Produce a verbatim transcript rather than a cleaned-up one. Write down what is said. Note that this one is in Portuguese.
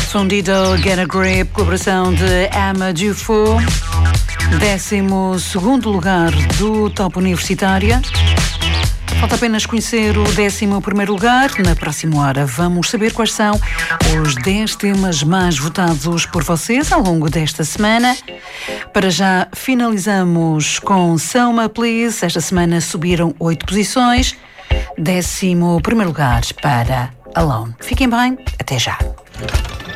Fundido, Get a Grip, colaboração de Ama Dufour. Décimo segundo lugar do Top Universitária. Falta apenas conhecer o décimo primeiro lugar. Na próxima hora vamos saber quais são os dez temas mais votados por vocês ao longo desta semana. Para já finalizamos com Selma Please. Esta semana subiram oito posições. Décimo primeiro lugar para Alone. Fiquem bem, até já.